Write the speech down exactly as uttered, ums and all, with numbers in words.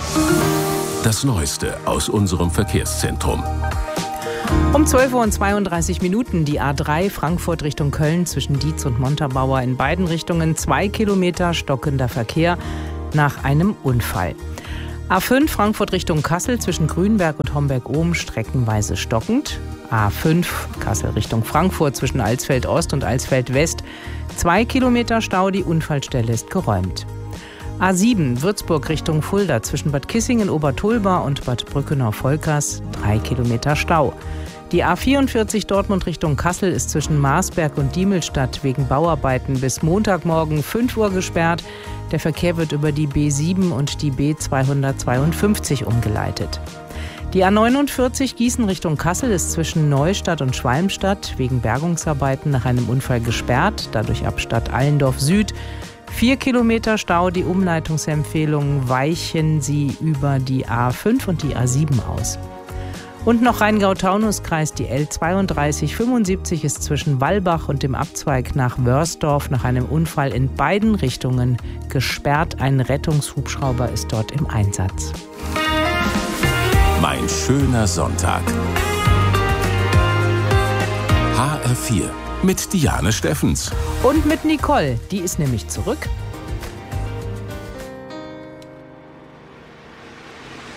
Das Neueste aus unserem Verkehrszentrum. Um zwölf Uhr und zweiunddreißig Minuten die A drei Frankfurt Richtung Köln zwischen Dietz und Montabaur in beiden Richtungen zwei Kilometer stockender Verkehr nach einem Unfall. A fünf Frankfurt Richtung Kassel zwischen Grünberg und Homberg-Ohm streckenweise stockend. A fünf Kassel Richtung Frankfurt zwischen Alsfeld Ost und Alsfeld West zwei Kilometer Stau, die Unfallstelle ist geräumt. A sieben Würzburg Richtung Fulda zwischen Bad Kissingen Obertulba und Bad Brückenau-Volkers drei Kilometer Stau. Die A vierundvierzig Dortmund Richtung Kassel ist zwischen Marsberg und Diemelstadt wegen Bauarbeiten bis Montagmorgen fünf Uhr gesperrt. Der Verkehr wird über die B sieben und die B zweihundertzweiundfünfzig umgeleitet. Die A neunundvierzig Gießen Richtung Kassel ist zwischen Neustadt und Schwalmstadt wegen Bergungsarbeiten nach einem Unfall gesperrt, dadurch ab Stadt Allendorf Süd. Vier Kilometer Stau, die Umleitungsempfehlungen weichen Sie über die A fünf und die A sieben aus. Und noch Rheingau-Taunus-Kreis, die L zweiunddreißig fünfundsiebzig ist zwischen Wallbach und dem Abzweig nach Wörsdorf nach einem Unfall in beiden Richtungen gesperrt. Ein Rettungshubschrauber ist dort im Einsatz. Mein schöner Sonntag. H R vier mit Diane Steffens. Und mit Nicole, die ist nämlich zurück.